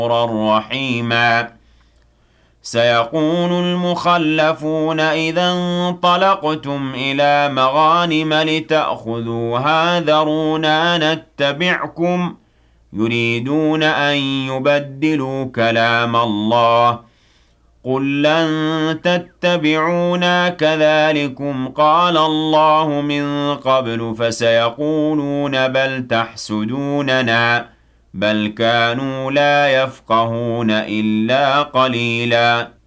رحيما سيقول المخلفون إذا انطلقتم إلى مغانم لتأخذوها ذرونا نتبعكم يريدون أن يبدلوا كلام الله قل لن تتبعونا كذلكم قال الله من قبل فسيقولون بل تحسدوننا بل كانوا لا يفقهون إلا قليلا